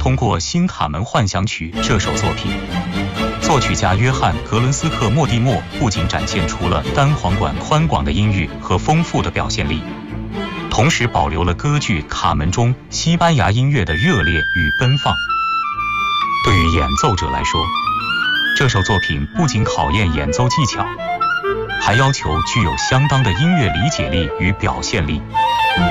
通过《新卡门幻想曲》这首作品，作曲家约翰·格伦斯克·莫蒂莫不仅展现出了单簧管宽广的音域和丰富的表现力，同时保留了歌剧《卡门》中西班牙音乐的热烈与奔放。对于演奏者来说，这首作品不仅考验演奏技巧，还要求具有相当的音乐理解力与表现力。